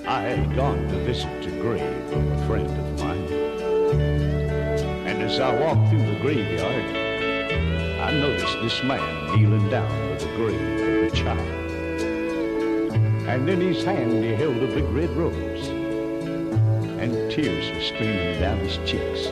I had gone to visit the grave of a friend of mine. And as I walked through the graveyard, I noticed this man kneeling down with the grave of a child. And in his hand he held a big red rose, and tears were streaming down his cheeks.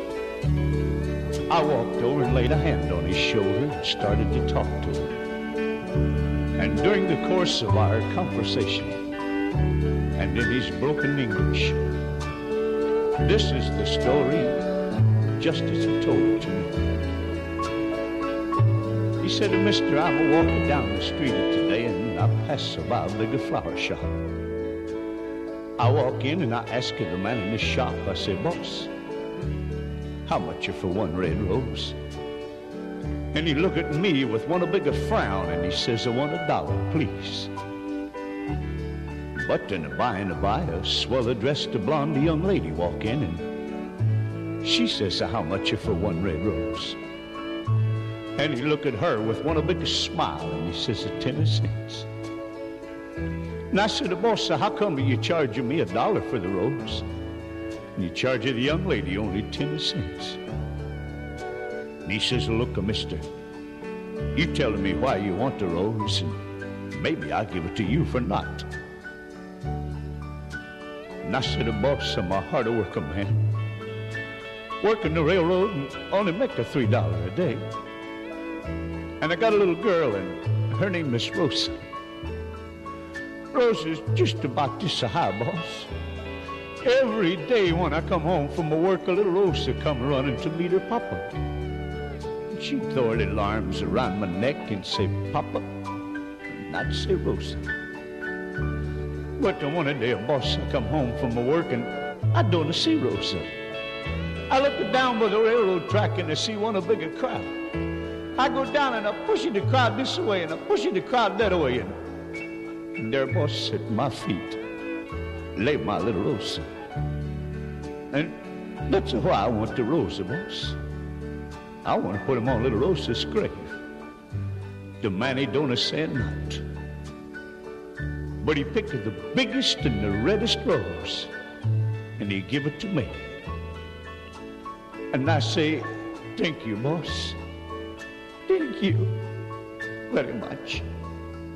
I walked over and laid a hand on his shoulder and started to talk to him. And during the course of our conversation, and in his broken English, this is the story just as he told it to me. He said, "Mister, I'm a-walking down the street today and I pass by a big flower shop. I walk in and I ask the man in the shop, I say, 'Boss, how much for one red rose?' And he looked at me with one a bigger frown and he says, 'I want $1, please.' But in by and by, a swell-dressed blonde young lady walk in and she says, 'How much for one red rose?' And he looked at her with one a big smile and he says, 10 cents. And I said, 'Boss, how come you charging me $1 for the rose? And you charge the young lady only 10 cents. And he says, 'Look, mister, you telling me why you want the rose, and maybe I'll give it to you for naught.' And I said, 'Boss, I'm a hard worker man. Working the railroad and only make $3 a day. And I got a little girl and her name is Rosa. Rosa's just about this high, boss. Every day when I come home from work, a little Rosa come running to meet her papa. And she'd throw her little arms around my neck and say, 'Papa,' and I'd say, 'Rosa.' But the one day, boss, I come home from my work and I don't see Rosa. I look down by the railroad track and I see one a bigger crowd. I go down and I push the crowd this way and I push the crowd that way, and there, boss, at my feet lay my little Rosa. And that's why I want the Rosa, boss. I want to put him on little Rosa's grave. The man, he don't say not. But he picked the biggest and the reddest rose, and he give it to me. And I say, 'Thank you, boss. Thank you very much.'"